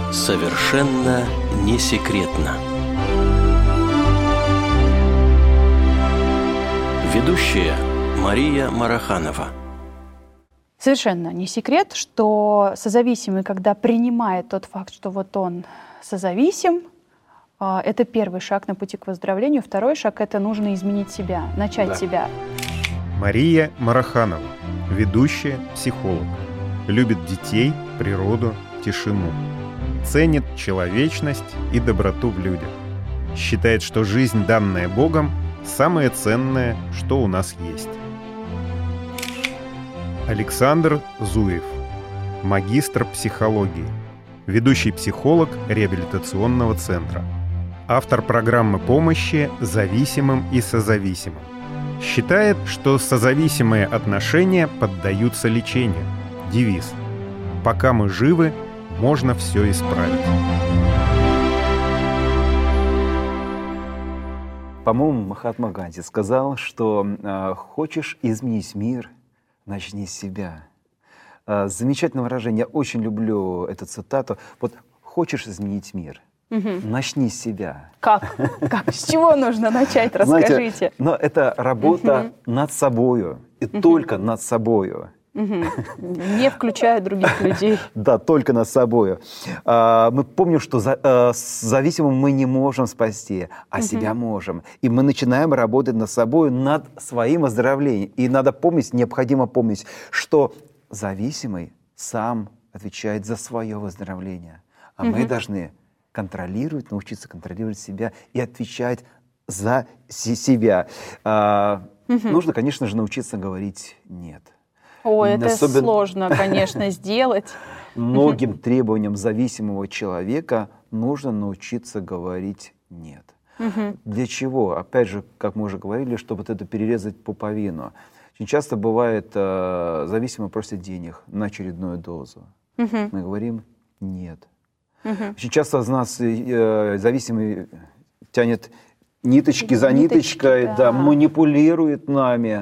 Совершенно не секретно. Ведущая Мария Мараханова. Совершенно не секрет, что созависимый, когда принимает тот факт, что вот он созависим, это первый шаг на пути к выздоровлению. Второй шаг — это нужно изменить себя, начать себя. Мария Мараханова, ведущая, психолог. Любит детей, природу, тишину. Ценит человечность и доброту в людях. Считает, что жизнь, данная Богом, самое ценное, что у нас есть. Александр Зуев, магистр психологии, ведущий психолог реабилитационного центра, автор программы помощи зависимым и созависимым. Считает, что созависимые отношения поддаются лечению. Девиз: «Пока мы живы, можно все исправить». По-моему, Махатма Ганди сказал, что хочешь изменить мир, начни с себя. Замечательное выражение, я очень люблю эту цитату. Вот хочешь изменить мир, начни с себя. Как? С чего нужно начать? Расскажите. Знаете, но это работа над собою, и только над собою. Не включая других людей. Да, только над собой. Мы помним, что зависимым мы не можем спасти, а себя можем. И мы начинаем работать над собой, над своим оздоровлением. И надо помнить, необходимо помнить, что зависимый сам отвечает за свое выздоровление. А мы должны контролировать, научиться контролировать себя и отвечать за себя. Нужно, конечно же, научиться говорить «нет». Ой, это сложно, конечно, сделать. Многим требованиям зависимого человека нужно научиться говорить «нет». Для чего? Опять же, как мы уже говорили, чтобы вот это перерезать пуповину. Очень часто бывает, зависимый просит денег на очередную дозу. Мы говорим «нет». Очень часто из нас зависимый тянет ниточки за ниточкой, да, манипулирует нами.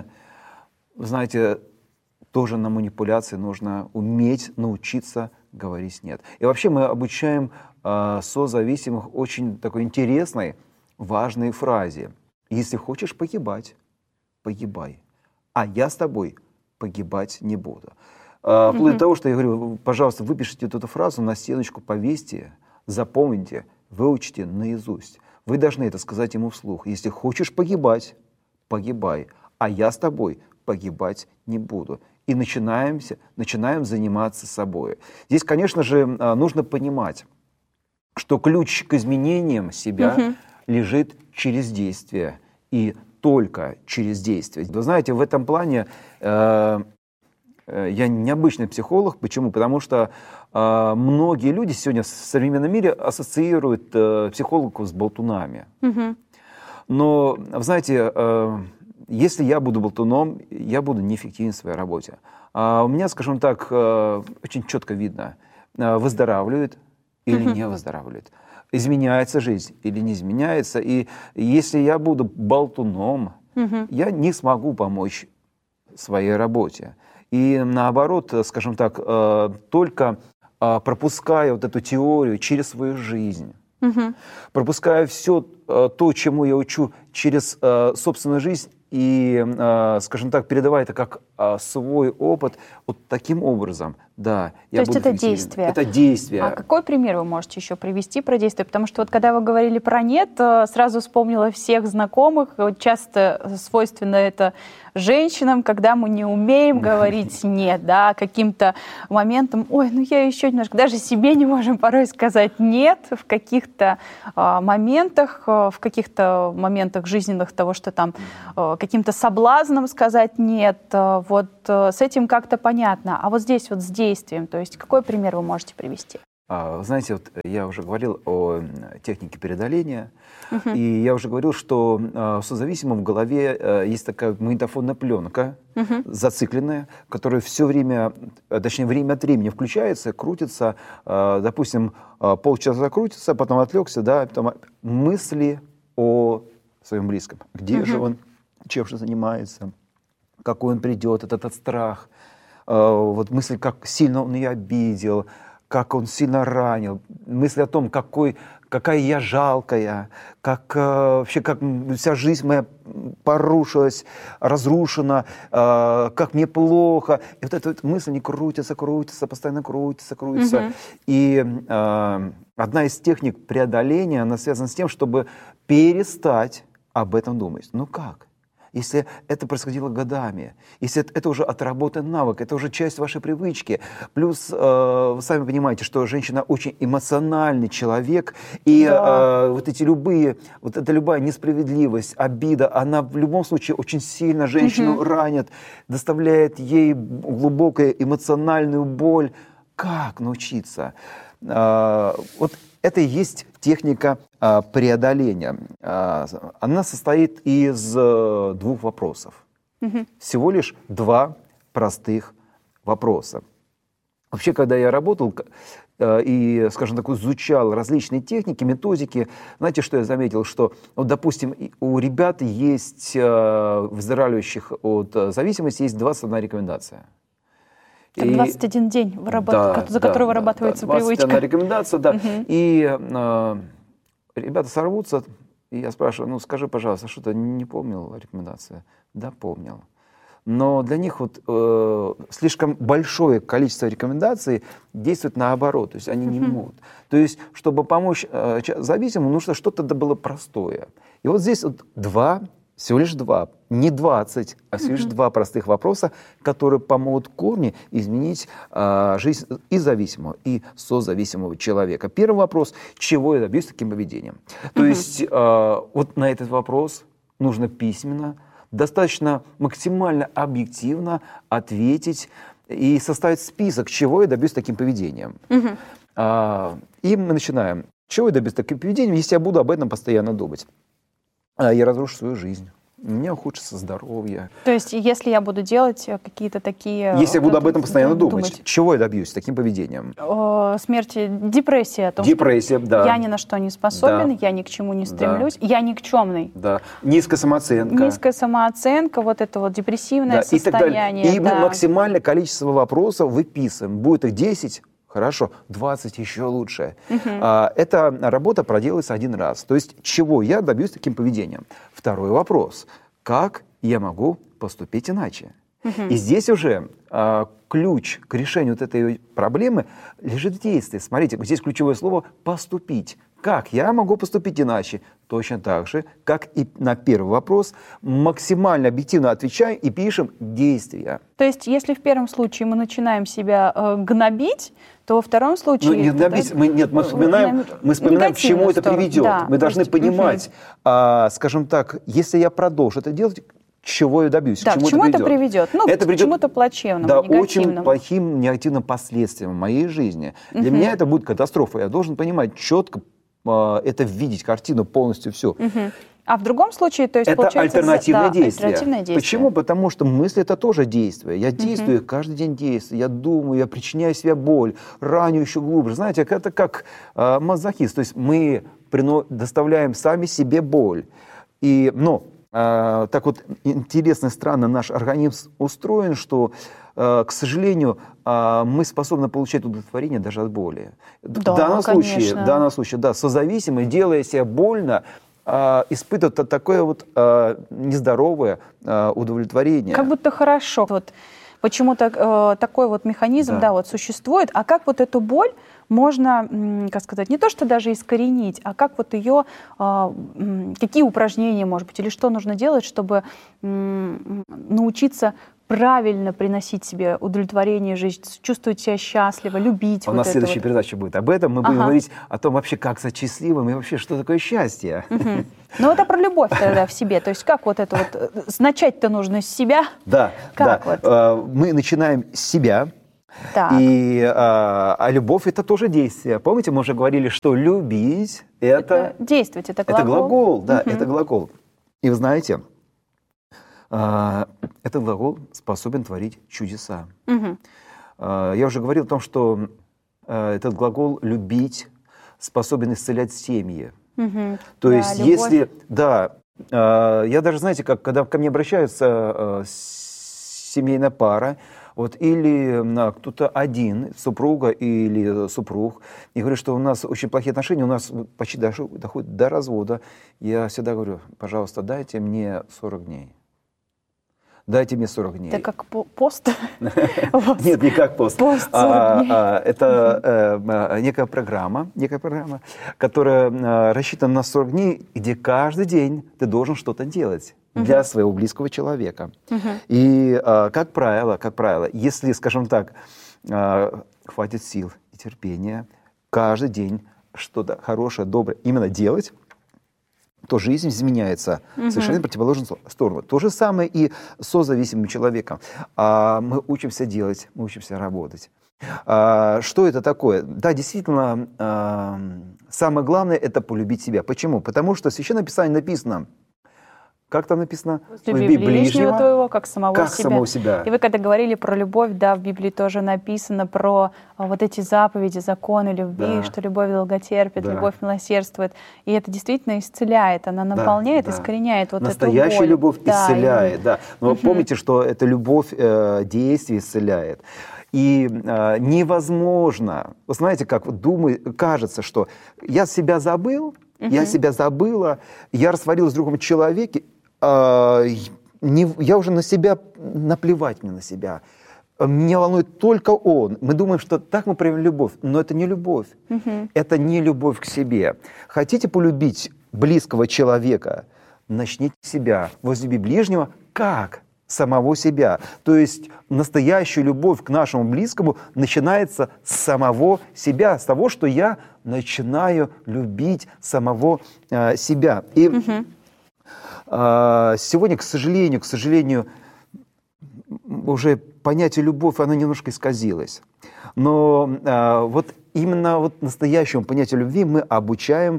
Знаете, тоже на манипуляции нужно уметь научиться говорить «нет». И вообще мы обучаем созависимых очень такой интересной, важной фразе. Если хочешь погибать, погибай, а я с тобой погибать не буду. Вплоть до того, что я говорю, пожалуйста, выпишите эту фразу на стеночку, повесьте, запомните, выучите наизусть. Вы должны это сказать ему вслух. Если хочешь погибать, погибай, а я с тобой погибать не буду. И начинаем заниматься собой. Здесь, конечно же, нужно понимать, что ключ к изменениям себя лежит через действие. И только через действие. Вы знаете, в этом плане я необычный психолог. Почему? Потому что многие люди сегодня в современном мире ассоциируют психологов с болтунами. Но, вы знаете, если я буду болтуном, я буду неэффективен в своей работе. У меня, скажем так, очень четко видно, выздоравливает или не выздоравливает, изменяется жизнь или не изменяется. И если я буду болтуном, я не смогу помочь своей работе. И наоборот, скажем так, только пропуская вот эту теорию через свою жизнь, пропуская все то, чему я учу через собственную жизнь, и, скажем так, передавая это как свой опыт, вот таким образом, да. То есть это действие. Это действие. А какой пример вы можете еще привести про действие? Потому что вот когда вы говорили про «нет», сразу вспомнила всех знакомых. Вот часто свойственно это женщинам, когда мы не умеем говорить «нет», да, каким-то моментом, ой, ну я еще немножко, даже себе не можем порой сказать «нет» в каких-то моментах, жизненных того, что там каким-то соблазном сказать «нет», вот с этим как-то понятно. А вот здесь вот с действием, то есть какой пример вы можете привести? Знаете, вот я уже говорил о технике преодоления, и я уже говорил, что в созависимом в голове есть такая магнитофонная пленка, зацикленная, которая все время, точнее время от времени включается, крутится, допустим, полчаса крутится, потом отвлекся, да, потом мысли о своем близком. Где же он, чем же занимается, какой он придет, этот страх, вот мысли, как сильно он ее обидел, как он сильно ранил, мысли о том, какая я жалкая, вообще как вся жизнь моя порушилась, разрушена, как мне плохо. И вот эта вот мысль не крутится, постоянно крутится. И одна из техник преодоления, она связана с тем, чтобы перестать об этом думать. Ну как? Если это происходило годами, если это уже отработанный навык, это уже часть вашей привычки. Плюс вы сами понимаете, что женщина очень эмоциональный человек, и эта любая несправедливость, обида, она в любом случае очень сильно женщину ранит, доставляет ей глубокую эмоциональную боль. Как научиться? Вот это и есть техника преодоления. Она состоит из 2 вопросов. Всего лишь 2 простых вопроса. Вообще, когда я работал и, скажем так, изучал различные техники, методики, знаете, что я заметил? Что, вот, допустим, у ребят есть, выздоравливающих от зависимости, есть 21 рекомендация. Так 21 день, за который вырабатывается привычка. 21 рекомендация, да. И ребята сорвутся, и я спрашиваю, скажи, пожалуйста, что ты не помнил рекомендации? Да, помнил. Но для них слишком большое количество рекомендаций действует наоборот, то есть они не могут. То есть, чтобы помочь зависимому, нужно что-то было простое. И вот здесь всего лишь 2, не 20, а всего лишь 2 простых вопроса, которые помогут корни изменить жизнь и зависимого, и созависимого человека. Первый вопрос: чего я добьюсь таким поведением? То есть вот на этот вопрос нужно письменно, достаточно максимально объективно ответить и составить список, чего я добьюсь таким поведением. И мы начинаем. Чего я добьюсь таким поведением, если я буду об этом постоянно думать? Я разрушу свою жизнь. У меня ухудшится здоровье. То есть, если я буду делать какие-то такие... Если я буду об этом постоянно думать, чего я добьюсь таким поведением? Смерти, депрессия. Депрессия, да. Я ни на что не способен, я ни к чему не стремлюсь, я никчемный. Да. Низкая самооценка. Низкая самооценка, вот это вот депрессивное состояние. И так далее. И мы максимальное количество вопросов выписываем. Будет их 10, хорошо, 20 еще лучше. Эта работа проделывается 1 раз. То есть, чего я добьюсь таким поведением? Второй вопрос. Как я могу поступить иначе? И здесь уже ключ к решению вот этой проблемы лежит в действии. Смотрите, здесь ключевое слово «поступить». Как я могу поступить иначе? Точно так же, как и на первый вопрос, максимально объективно отвечаем и пишем действия. То есть, если в первом случае мы начинаем себя гнобить, то во втором случае... не гнобить, мы вспоминаем, к чему это приведет. Да, мы должны понимать, скажем так, если я продолжу это делать, чего я добьюсь, к чему это приведет? Это приведет к чему-то плачевному, негативному. Очень плохим, негативным последствиям в моей жизни. Для меня это будет катастрофа. Я должен понимать четко, это видеть, картину полностью, все. А в другом случае, то есть, это получается... альтернативное действие. Альтернативное действие. Почему? Потому что мысль — это тоже действие. Я действую, каждый день действую, я думаю, я причиняю себе боль, раню еще глубже. Знаете, это как мазохист. То есть мы доставляем сами себе боль. Но так вот интересно, странно наш организм устроен, что, к сожалению, мы способны получать удовлетворение даже от боли. В данном случае, да, созависимый, делая себе больно, испытывают такое вот нездоровое удовлетворение. Как будто хорошо. Вот почему-то такой вот механизм, вот существует. А как вот эту боль можно, как сказать, не то что даже искоренить, а как вот ее, какие упражнения, может быть, или что нужно делать, чтобы научиться правильно приносить себе удовлетворение жизни, чувствовать себя счастливо, любить. У нас следующая передача будет об этом. Мы будем говорить о том вообще, как стать счастливым и вообще, что такое счастье. Ну, это про любовь тогда в себе. То есть как вот это вот... Начать-то нужно с себя. Да, мы начинаем с себя. А любовь — это тоже действие. Помните, мы уже говорили, что любить — это... Действовать, это глагол. Это глагол, да, это глагол. И вы знаете... этот глагол способен творить чудеса. Я уже говорил о том, что этот глагол «любить» способен исцелять семьи. То есть, любовь. Если... я даже, знаете, когда ко мне обращаются семейная пара, Вот, или кто-то один, супруга или супруг, и говорит, что у нас очень плохие отношения, у нас почти доходит до развода. Я всегда говорю, пожалуйста, дайте мне 40 дней. Дайте мне 40 дней. Это как пост? Нет, не как пост. Это некая программа, которая рассчитана на 40 дней, где каждый день ты должен что-то делать для своего близкого человека. И, как правило, если, скажем так, хватит сил и терпения каждый день что-то хорошее, доброе именно делать, то жизнь изменяется в совершенно противоположную сторону. То же самое и с созависимым человеком. Мы учимся делать, мы учимся работать. Что это такое? Да, действительно, самое главное – это полюбить себя. Почему? Потому что в Священном Писании написано, как там написано? Люби ближнего твоего, как самого себя. И вы когда говорили про любовь, да, в Библии тоже написано про вот эти заповеди, законы любви, что любовь долготерпит, любовь милосердствует. И это действительно исцеляет, она наполняет, искореняет вот эту боль. Настоящая любовь исцеляет, да. Но помните, что эта любовь действие исцеляет. И невозможно, вы знаете, как кажется, что я себя забыл, я себя забыла, я растворилась в другом человеке, я уже на себя, наплевать мне на себя. Меня волнует только он. Мы думаем, что так мы проявим любовь, но это не любовь. Это не любовь к себе. Хотите полюбить близкого человека, начните с себя. Возлюби ближнего как самого себя. То есть настоящая любовь к нашему близкому начинается с самого себя, с того, что я начинаю любить самого себя. И сегодня, к сожалению, уже понятие любовь, оно немножко исказилось. Но вот именно вот настоящему понятию любви мы обучаем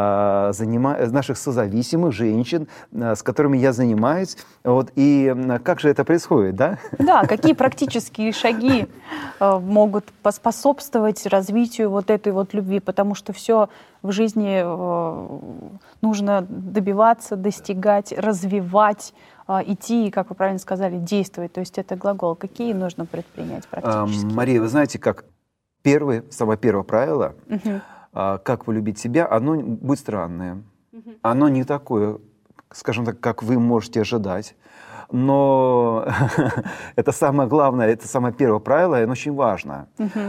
наших созависимых женщин, с которыми я занимаюсь. Вот, и как же это происходит, да? Да, какие практические шаги могут поспособствовать развитию вот этой вот любви, потому что все в жизни нужно добиваться, достигать, развивать, идти, как вы правильно сказали, действовать. То есть это глагол. Какие нужно предпринять практически? Мария, вы знаете, как самое первое правило, как полюбить себя, оно будет странное. Оно не такое, скажем так, как вы можете ожидать. Но это самое главное, это самое первое правило, и оно очень важно.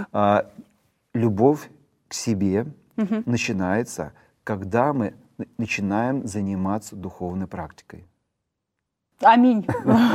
Любовь к себе начинается, когда мы начинаем заниматься духовной практикой. Аминь.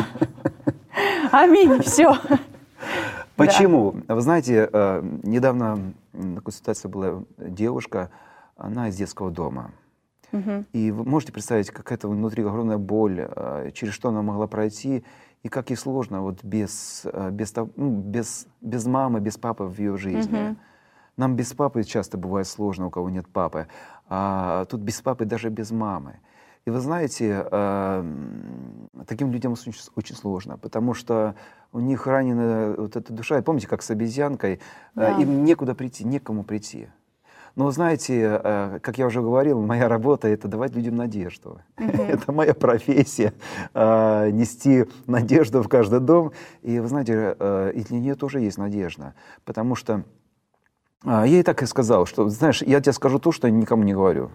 Аминь. Все. Почему? Да. Вы знаете, недавно на консультации была девушка, она из детского дома. И вы можете представить, какая-то внутри огромная боль, через что она могла пройти, и как ей сложно вот без мамы, без папы в ее жизни. Нам без папы часто бывает сложно, у кого нет папы, а тут без папы даже без мамы. И вы знаете, таким людям очень сложно, потому что у них ранена вот эта душа. И помните, как с обезьянкой, им некуда прийти, некому прийти. Но вы знаете, как я уже говорил, моя работа — это давать людям надежду. Это моя профессия — нести надежду в каждый дом. И вы знаете, и для нее тоже есть надежда, потому что я ей так и сказал, что, знаешь, я тебе скажу то, что я никому не говорю.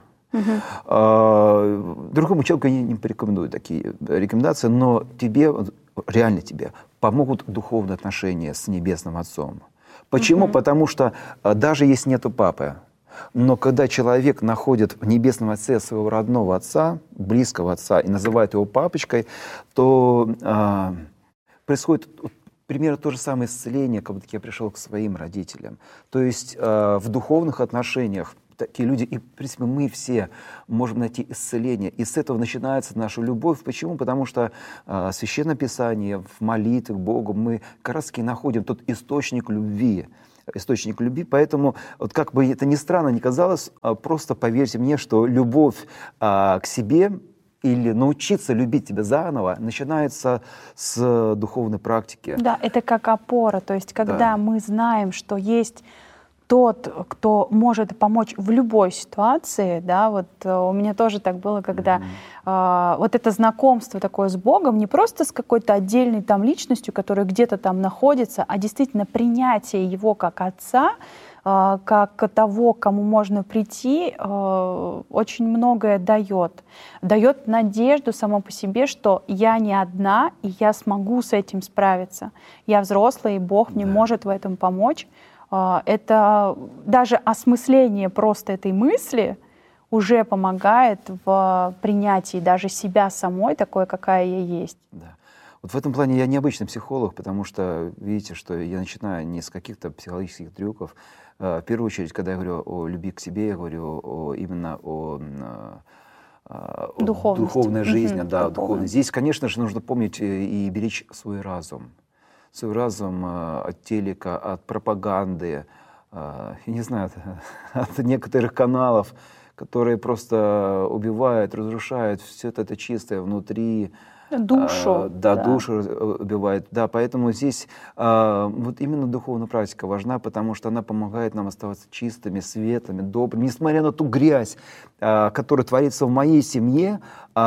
Другому человеку я не порекомендую такие рекомендации, но тебе, реально тебе, помогут духовные отношения с Небесным Отцом. Почему? Потому что даже если нету папы, но когда человек находит в Небесном Отце своего родного отца, близкого отца, и называет его папочкой, то происходит примерно то же самое исцеление, как будто я пришел к своим родителям. То есть в духовных отношениях такие люди, и, в принципе, мы все можем найти исцеление. И с этого начинается наша любовь. Почему? Потому что в Священном Писании, в молитве к Богу мы как раз-таки находим тот источник любви. Поэтому, вот как бы это ни странно ни казалось, просто поверьте мне, что любовь к себе или научиться любить тебя заново начинается с духовной практики. Да, это как опора. То есть, когда мы знаем, что есть тот, кто может помочь в любой ситуации, да, вот у меня тоже так было, когда вот это знакомство такое с Богом, не просто с какой-то отдельной там личностью, которая где-то там находится, а действительно принятие Его как Отца, как того, к кому можно прийти, очень многое дает. Дает надежду само по себе, что я не одна, и я смогу с этим справиться. Я взрослая, и Бог мне может в этом помочь. Это даже осмысление просто этой мысли уже помогает в принятии даже себя самой, такой, какая я есть. Да. Вот в этом плане я необычный психолог, потому что, видите, что я начинаю не с каких-то психологических трюков. В первую очередь, когда я говорю о любви к себе, я говорю именно о духовной жизни. Да, духовной. Здесь, конечно же, нужно помнить и беречь свой разум. Свой разум от телека, от пропаганды, я не знаю, от некоторых каналов, которые просто убивают, разрушают все это чистое внутри. Душу. Да, душу убивает. Да, поэтому здесь вот именно духовная практика важна, потому что она помогает нам оставаться чистыми, светлыми, добрыми. Несмотря на ту грязь, которая творится в моей семье,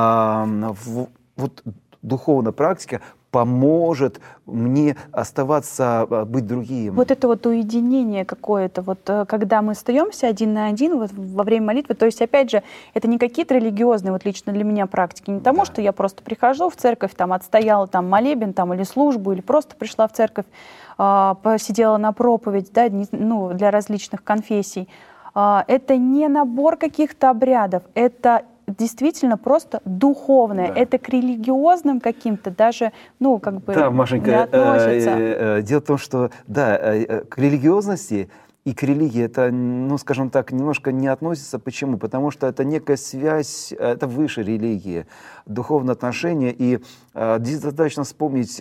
вот духовная практика поможет мне оставаться, быть другим. Вот это вот уединение какое-то, вот когда мы остаемся один на один вот во время молитвы, то есть, опять же, это не какие-то религиозные, вот лично для меня практики, не тому, что я просто прихожу в церковь, там, отстояла там молебен, там, или службу, или просто пришла в церковь, посидела на проповедь, да, ну, для различных конфессий. Это не набор каких-то обрядов, это действительно просто духовное. Да. Это к религиозным каким-то даже, ну, как бы да, Машенька, не относится. Дело в том, что, да, к религиозности и к религии это, ну, скажем так, немножко не относится. Почему? Потому что это некая связь, это выше религии, духовные отношения. И здесь достаточно вспомнить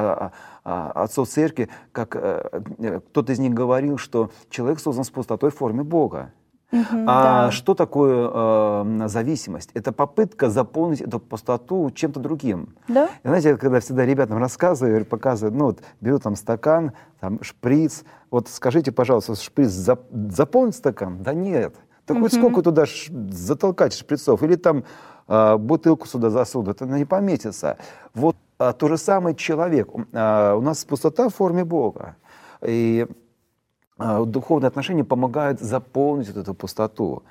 отцов церкви, как кто-то из них говорил, что человек создан с пустотой в форме Бога. Да. Что такое зависимость? Это попытка заполнить эту пустоту чем-то другим. Да? И знаете, когда всегда ребятам рассказываю, показываю, ну вот беру там стакан, там шприц, вот скажите, пожалуйста, шприц заполнит стакан? Да нет. Так хоть сколько туда затолкать шприцов? Или там бутылку сюда засунут, это не поместится. Вот то же самое человек. У нас пустота в форме Бога. И духовные отношения помогают заполнить вот эту пустоту.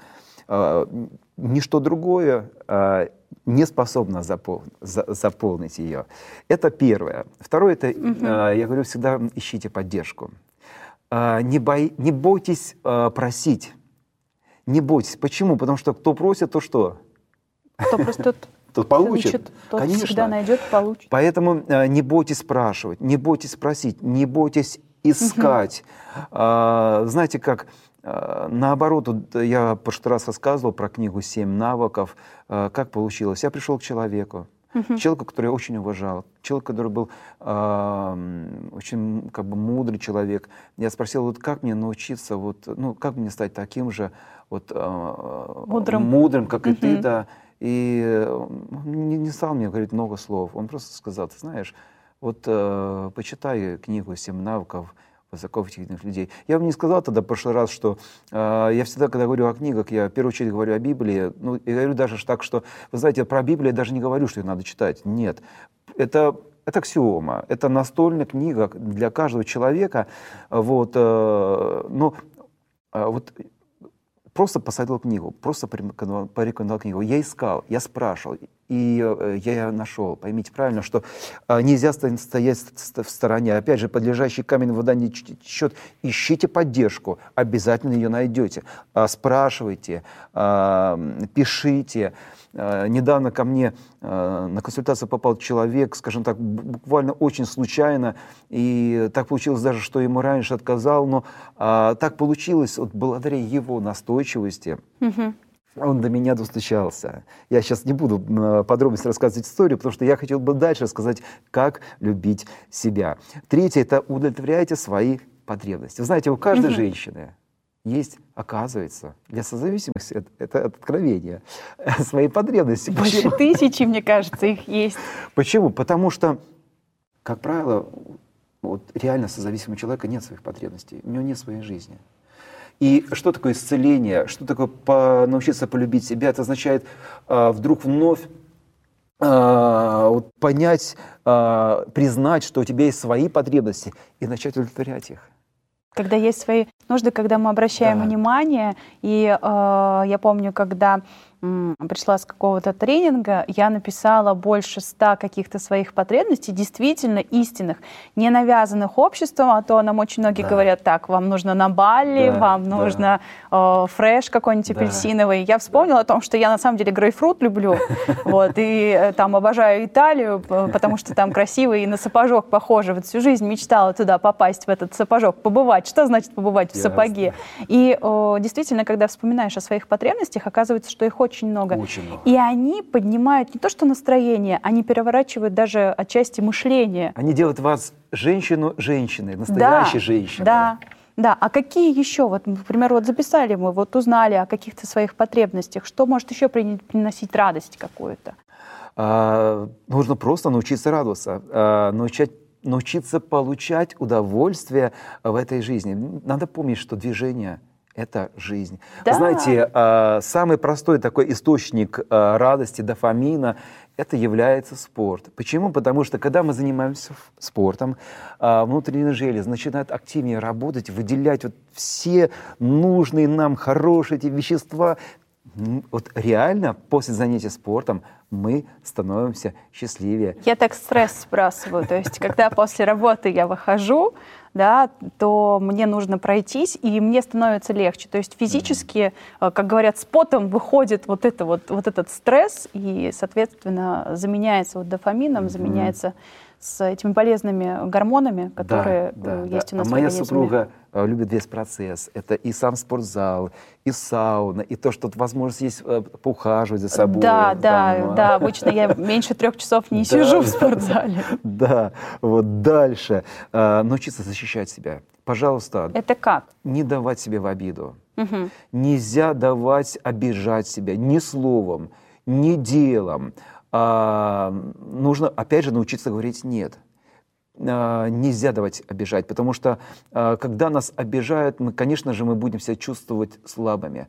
Ничто другое не способно заполнить ее. Это первое. Второе, это, я говорю, всегда ищите поддержку. Не бойтесь просить. Не бойтесь. Почему? Потому что кто просит, то что? Кто просто тот получит. Тот Конечно. всегда найдет, получит. Поэтому не бойтесь спрашивать, не бойтесь просить, не бойтесь искать. Знаете, как наоборот, я в прошлый раз рассказывал про книгу «7 навыков». Как получилось? Я пришел к человеку, который я очень уважал, человек, который был очень как бы мудрый человек. Я спросил, вот как мне научиться, вот, ну, как мне стать таким же вот, мудрым, как и ты, да. И не стал мне говорить много слов. Он просто сказал, ты знаешь, вот почитай книгу «7 навыков высокоэффективных людей». Я вам не сказал тогда в прошлый раз, что я всегда, когда говорю о книгах, я в первую очередь говорю о Библии. Ну, и говорю даже так, что, вы знаете, про Библию я даже не говорю, что ее надо читать. Нет. Это аксиома. Это настольная книга для каждого человека. Вот, но вот просто посоветовал книгу, просто порекомендовал книгу. Я искал, я спрашивал, и я ее нашел. Поймите правильно, что нельзя стоять в стороне. Опять же, подлежащий камень вода не течет. Ищите поддержку, обязательно ее найдете. Спрашивайте, пишите. Недавно ко мне на консультацию попал человек, скажем так, буквально очень случайно, и так получилось даже, что ему раньше отказал, но так получилось вот благодаря его настойчивости. Он до меня достучался. Я сейчас не буду подробности рассказывать историю, потому что я хотел бы дальше рассказать, как любить себя. Третье – это удовлетворяйте свои потребности. Вы знаете, у каждой женщины есть, оказывается, для созависимости это откровение, свои потребности. Больше 1000, мне кажется, их есть. Почему? Потому что, как правило, вот реально созависимого человека нет своих потребностей, у него нет своей жизни. И что такое исцеление? Что такое научиться полюбить себя? Это означает вдруг вновь понять, признать, что у тебя есть свои потребности, и начать удовлетворять их. Когда есть свои нужды, когда мы обращаем внимание. И я помню, когда пришла с какого-то тренинга, я написала больше 100 каких-то своих потребностей, действительно истинных, не навязанных обществом, а то нам очень многие говорят, так, вам нужно на Бали, вам нужно фреш какой-нибудь апельсиновый. Я вспомнила о том, что я на самом деле грейпфрут люблю, вот, и там обожаю Италию, потому что там красиво и на сапожок похоже. Вот всю жизнь мечтала туда попасть, в этот сапожок, побывать. Что значит побывать в сапоге? И действительно, когда вспоминаешь о своих потребностях, оказывается, что их очень много. Очень много. И они поднимают не то что настроение, они переворачивают даже отчасти мышление. Они делают вас женщину женщиной, настоящей женщиной. Да. Да, а какие еще, вот, например, вот записали мы, вот узнали о каких-то своих потребностях, что может еще приносить радость какую-то? Нужно просто научиться радоваться, научиться получать удовольствие в этой жизни. Надо помнить, что движение — это жизнь. Да. Знаете, самый простой такой источник радости, дофамина — это является спорт. Почему? Потому что, когда мы занимаемся спортом, внутренние железы начинают активнее работать, выделять вот все нужные нам хорошие эти вещества. Вот реально после занятия спортом мы становимся счастливее. Я так стресс сбрасываю. То есть, когда после работы я выхожу, да, то мне нужно пройтись, и мне становится легче. То есть физически, как говорят, с потом выходит вот этот стресс, и, соответственно, заменяется вот дофамином, заменяется с этими полезными гормонами, которые есть у нас в организме. Моя супруга любит весь процесс. Это и сам спортзал, и сауна, и то, что возможность есть поухаживать за собой. Да. Обычно я меньше 3 часов не сижу в спортзале. Да, вот дальше. Научиться защищать себя. Пожалуйста. Это как? Не давать себе в обиду. Нельзя давать обижать себя ни словом, ни делом. Нужно, опять же, научиться говорить «нет». Нельзя давать обижать, потому что, когда нас обижают, конечно же, мы будем себя чувствовать слабыми.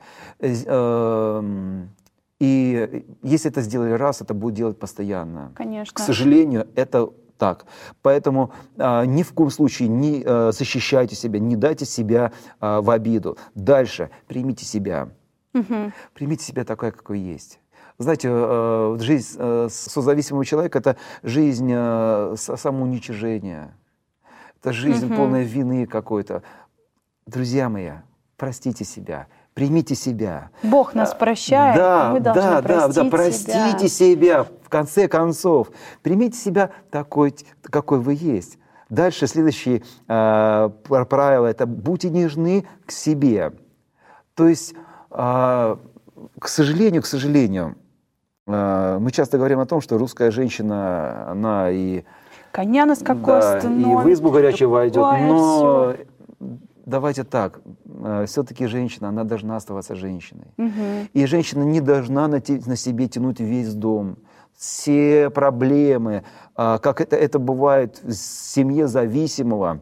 И если это сделали раз, это будет делать постоянно. Конечно. К сожалению, это так. Поэтому ни в коем случае не защищайте себя, не дайте себя в обиду. Дальше. Примите себя. Примите себя такой, какой есть. Знаете, жизнь созависимого человека — это жизнь самоуничижения. Это жизнь полная вины какой-то. Друзья мои, простите себя, примите себя. Бог нас прощает, мы должны простите себя. В конце концов, примите себя такой, какой вы есть. Дальше следующее правило — это будьте нежны к себе. То есть, к сожалению, мы часто говорим о том, что русская женщина, она и... Коня на скаку остановит. И в избу горячую войдет. Но давайте так, все-таки женщина, она должна оставаться женщиной. И женщина не должна на себе тянуть весь дом. Все проблемы, как это бывает в семье зависимого,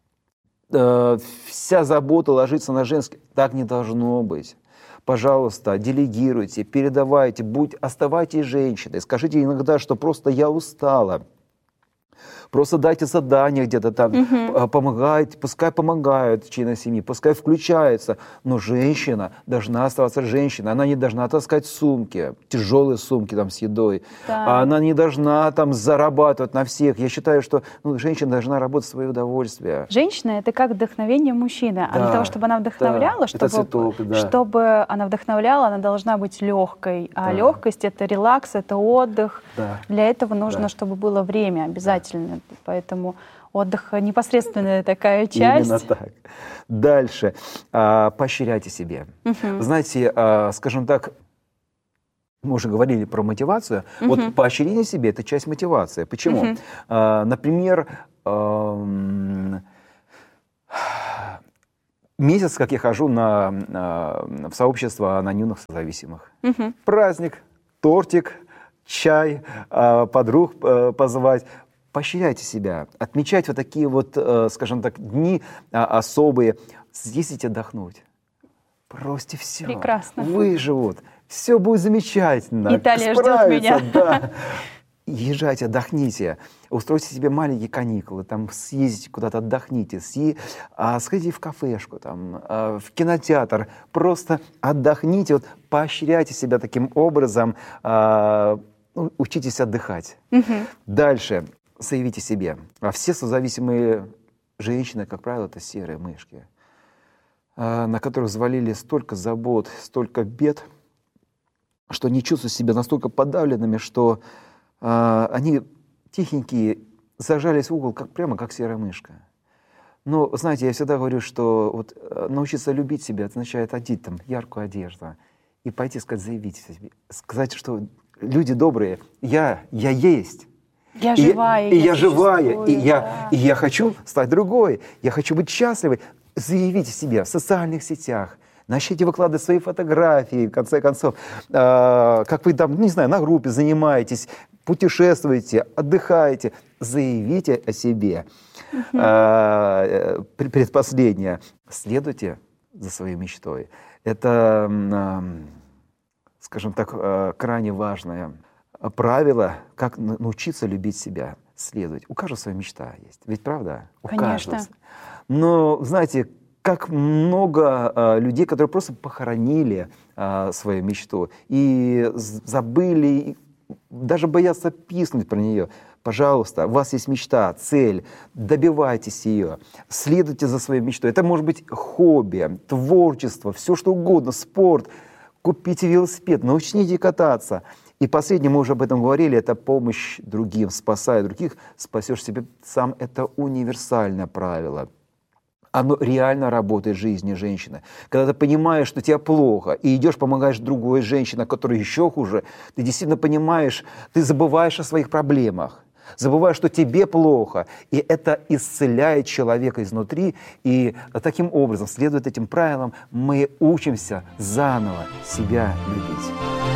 вся забота ложится на женский. Так не должно быть. Пожалуйста, делегируйте, передавайте, оставайтесь женщиной. Скажите иногда, что просто я устала. Просто дайте задания где-то там, помогайте, пускай помогают члены семьи, пускай включаются. Но женщина должна оставаться женщиной. Она не должна таскать сумки, тяжелые сумки там с едой. Да. Она не должна там зарабатывать на всех. Я считаю, что женщина должна работать в свое удовольствие. Женщина — это как вдохновение мужчины. А для того, чтобы она вдохновляла, чтобы она вдохновляла, она должна быть легкой. А легкость — это релакс, это отдых. Да. Для этого нужно, чтобы было время обязательно. Поэтому отдых — непосредственная такая часть. Именно так. Дальше. Поощряйте себе. Знаете, скажем так, мы уже говорили про мотивацию. Вот поощрение себе — это часть мотивации. Почему? Например, месяц, как я хожу в сообщество анонимных созависимых. Праздник, тортик, чай, подруг позвать. Поощряйте себя, отмечайте вот такие вот, скажем так, дни особые, съездите отдохнуть. бросьте все, Прекрасно. выживут, все будет замечательно. Италия ждет справятся, меня. Да. Езжайте, отдохните, устройте себе маленькие каникулы, там съездите куда-то, отдохните, сходите в кафешку, там, в кинотеатр, просто отдохните, вот, поощряйте себя таким образом, учитесь отдыхать. Дальше заявите себе, все созависимые женщины, как правило, это серые мышки, на которых взвалили столько забот, столько бед, что не чувствуют себя настолько подавленными, что они тихенькие, зажались в угол, прямо как серая мышка. Но, знаете, я всегда говорю, что вот, научиться любить себя означает одеть там яркую одежду и пойти заявить себе, сказать, что люди добрые, я есть. Я живая, я живая, существую, и я хочу стать другой, я хочу быть счастливой. Заявите себе в социальных сетях, начните выкладывать свои фотографии, в конце концов, как вы там, не знаю, на группе занимаетесь, путешествуете, отдыхаете, заявите о себе. Предпоследнее. Следуйте за своей мечтой. Это, скажем так, крайне важное правило, как научиться любить себя, следовать. У каждого своя мечта есть. Ведь правда? У Конечно. каждого. Но, знаете, как много людей, которые просто похоронили свою мечту и забыли, даже боятся писнуть про нее. Пожалуйста, у вас есть мечта, цель, добивайтесь ее, следуйте за своей мечтой. Это может быть хобби, творчество, все что угодно, спорт. Купите велосипед, научите кататься. И последнее, мы уже об этом говорили, это помощь другим, спасая других, спасешь себя сам. Это универсальное правило. Оно реально работает в жизни женщины. Когда ты понимаешь, что тебе плохо, и идешь, помогаешь другой женщине, которой еще хуже, ты действительно понимаешь, ты забываешь о своих проблемах, забываешь, что тебе плохо, и это исцеляет человека изнутри, и таким образом, следуя этим правилам, мы учимся заново себя любить.